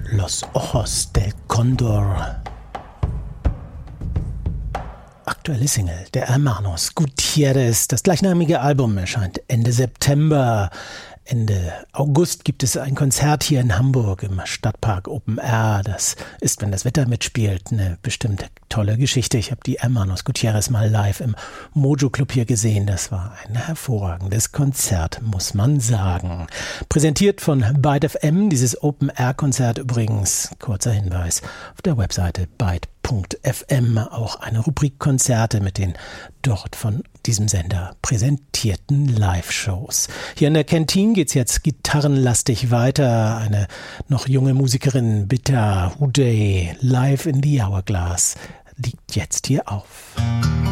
Los Ojos del Cóndor. Aktuelle Single der Hermanos Gutierrez. Das gleichnamige Album erscheint Ende September. Ende August gibt es ein Konzert hier in Hamburg im Stadtpark Open Air. Das ist, wenn das Wetter mitspielt, eine bestimmt tolle Geschichte. Ich habe die Hermanos Gutierrez mal live im Mojo Club hier gesehen. Das war ein hervorragendes Konzert, muss man sagen. Präsentiert von Byte FM, dieses Open Air Konzert übrigens, kurzer Hinweis, auf der Webseite byte.fm auch eine Rubrik Konzerte mit den dort von diesem Sender präsentierten Live-Shows. Hier in der Kantine geht's jetzt gitarrenlastig weiter. Eine noch junge Musikerin, Bitter Houday, live in the Hourglass, liegt jetzt hier auf.